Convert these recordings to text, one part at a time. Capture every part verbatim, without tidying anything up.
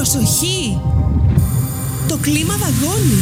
Προσοχή! Το κλίμα δαγκώνει.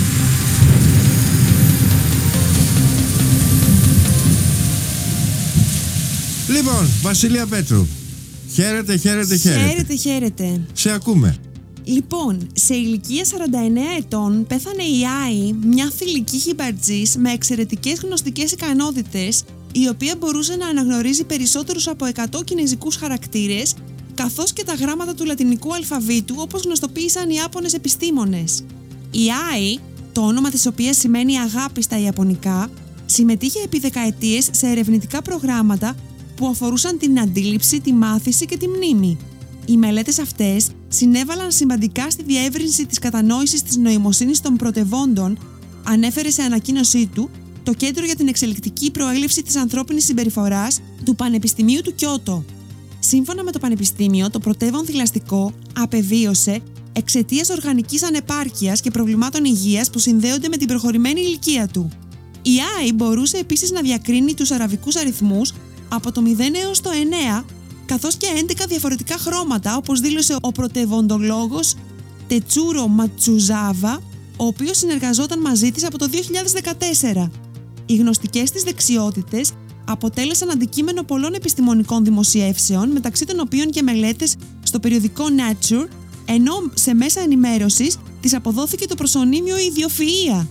Λοιπόν, Βασιλεία Πέτρου, χαίρετε, χαίρετε, χαίρετε. Χαίρετε, χαίρετε. Σε ακούμε. Λοιπόν, σε ηλικία σαράντα εννέα ετών πέθανε η Άι, μια θηλυκή χιμπατζής με εξαιρετικές γνωστικές ικανότητες, η οποία μπορούσε να αναγνωρίζει περισσότερους από εκατό κινεζικούς χαρακτήρες, καθώς και τα γράμματα του λατινικού αλφαβήτου, όπως γνωστοποίησαν οι Ιάπωνες επιστήμονες. Η Άι, το όνομα της οποίας σημαίνει αγάπη στα Ιαπωνικά, συμμετείχε επί δεκαετίες σε ερευνητικά προγράμματα που αφορούσαν την αντίληψη, τη μάθηση και τη μνήμη. Οι μελέτες αυτές συνέβαλαν σημαντικά στη διεύρυνση της κατανόησης της νοημοσύνης των πρωτευόντων, ανέφερε σε ανακοίνωσή του το Κέντρο για την Εξελικτική Προέλευση της Ανθρώπινης Συμπεριφοράς του Πανεπιστημίου του Κιώτο. Σύμφωνα με το Πανεπιστήμιο, το πρωτεύον θηλαστικό απεβίωσε εξαιτίας οργανικής ανεπάρκειας και προβλημάτων υγείας που συνδέονται με την προχωρημένη ηλικία του. Η Άι μπορούσε επίσης να διακρίνει τους αραβικούς αριθμούς από το μηδέν έως το εννέα, καθώς και έντεκα διαφορετικά χρώματα, όπως δήλωσε ο πρωτευοντολόγος Τετσούρο Ματσουζάβα, ο οποίος συνεργαζόταν μαζί της από το δύο χιλιάδες δεκατέσσερα. Οι γνωστικές της δεξιότητες αποτέλεσαν αντικείμενο πολλών επιστημονικών δημοσιεύσεων, μεταξύ των οποίων και μελέτες στο περιοδικό Nature, ενώ σε μέσα ενημέρωσης της αποδόθηκε το προσωνύμιο ιδιοφυΐα.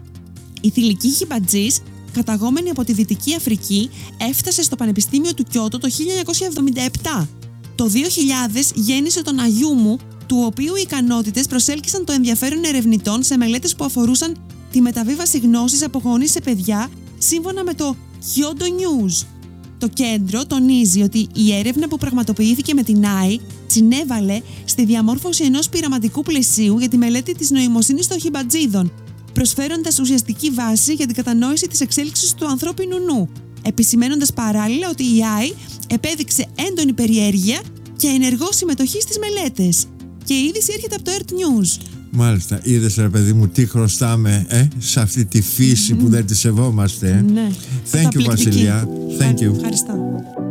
Η θηλυκή χιμπατζής, καταγόμενη από τη Δυτική Αφρική, έφτασε στο Πανεπιστήμιο του Κιώτο το χίλια εννιακόσια εβδομήντα επτά. Το δύο χιλιάδες γέννησε τον Αγιούμου, του οποίου οι ικανότητες προσέλκυσαν το ενδιαφέρον ερευνητών σε μελέτες που αφορούσαν τη μεταβίβαση γνώσης από γονείς σε παιδιά, σύμφωνα με το Kyodo News. Το κέντρο τονίζει ότι η έρευνα που πραγματοποιήθηκε με την Άι συνέβαλε στη διαμόρφωση ενός πειραματικού πλαισίου για τη μελέτη της νοημοσύνης των χιμπατζίδων, προσφέροντας ουσιαστική βάση για την κατανόηση της εξέλιξης του ανθρώπινου νου, επισημαίνοντας παράλληλα ότι η Άι επέδειξε έντονη περιέργεια και ενεργό συμμετοχή στις μελέτες. Και η είδηση έρχεται από το Earth News. Μάλιστα, είδες ρε παιδί μου τι χρωστάμε ε, σε αυτή τη φύση mm. που δεν τη σεβόμαστε. Ναι. Thank you, Βασιλεία. Thank you. Ευχαριστώ.